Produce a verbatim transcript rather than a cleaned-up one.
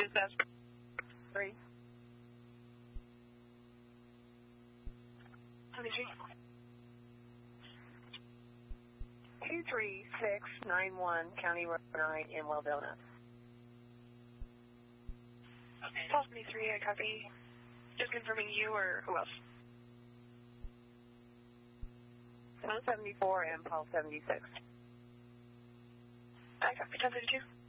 Dispatch three. seventy-three. two three six nine one County Road nine in Waldona. Paul seventy-three, I copy. Just confirming you or who else? one seventy-four and Paul seventy-six. I copy. ten thirty-two.